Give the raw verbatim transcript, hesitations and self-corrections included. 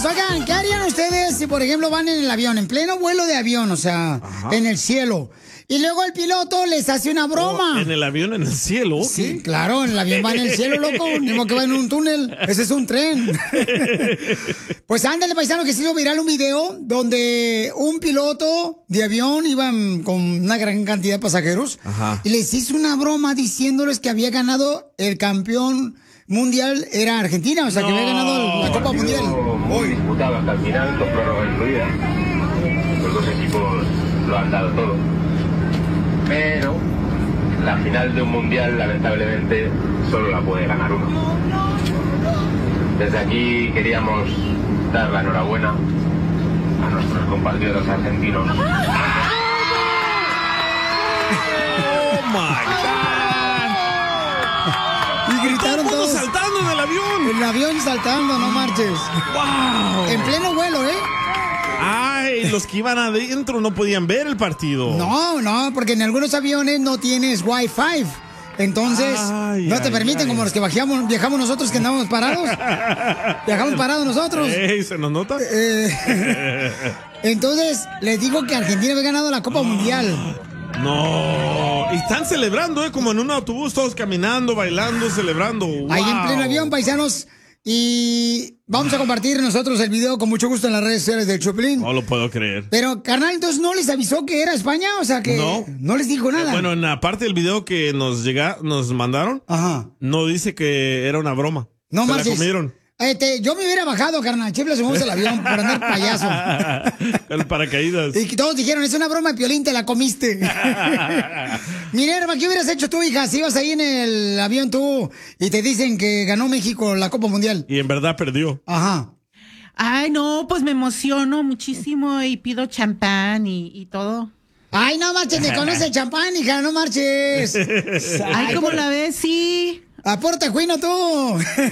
oigan, ¿qué harían ustedes si, por ejemplo, van en el avión, en pleno vuelo de avión, o sea, ajá, en el cielo? Y luego el piloto les hace una broma. Oh, ¿en el avión en el cielo? Sí, claro, en el avión va en el cielo, loco. Mismo que va en un túnel. Ese es un tren. Pues ándale, paisano, que se hizo viral un video donde un piloto de avión iba con una gran cantidad de pasajeros. Ajá. Y les hizo una broma diciéndoles que había ganado el campeón mundial, era Argentina, o sea, no, que había ganado la Copa Mundial. Muy disputado hasta el final, con prórroga incluida. Los dos equipos lo han dado todo. Pero la final de un mundial, lamentablemente, solo la puede ganar uno. Desde aquí queríamos dar la enhorabuena a nuestros compatriotas argentinos. ¡Oh, my God! Y gritaron todos saltando en el avión. En el avión saltando, no marches. ¡Wow! En pleno vuelo, ¿eh? Ay, los que iban adentro no podían ver el partido. No, no, porque en algunos aviones no tienes Wi-Fi. Entonces, ay, no te ay, permiten, ay. como los que viajamos, viajamos nosotros que andamos parados. Viajamos parados nosotros. Ey, ¿se nos nota? Eh, entonces, les digo que Argentina había ganado la Copa Mundial. No, y están celebrando, ¿eh? Como en un autobús, todos caminando, bailando, celebrando. Wow. Ahí en pleno avión, paisanos. Y vamos a compartir nosotros el video con mucho gusto en las redes sociales del Choplin. No lo puedo creer. Pero, carnal, entonces no les avisó que era España, o sea que no, no les dijo nada. Eh, bueno, en la parte del video que nos llega, nos mandaron, ajá, no dice que era una broma. No Se marches. la comieron. Este, yo me hubiera bajado, carnal. Chifla, subimos al avión por andar payaso. El paracaídas. Y todos dijeron, es una broma, Piolín, te la comiste. Minerva, ¿qué hubieras hecho tú, hija? Si ibas ahí en el avión tú y te dicen que ganó México la Copa Mundial. Y en verdad perdió. Ajá. Ay, no, pues me emociono muchísimo y pido champán y, y todo. Ay, no marches, te conoce el champán, hija, no marches. Ay, ¿cómo la ves? Sí. Aporta, Juino, tú.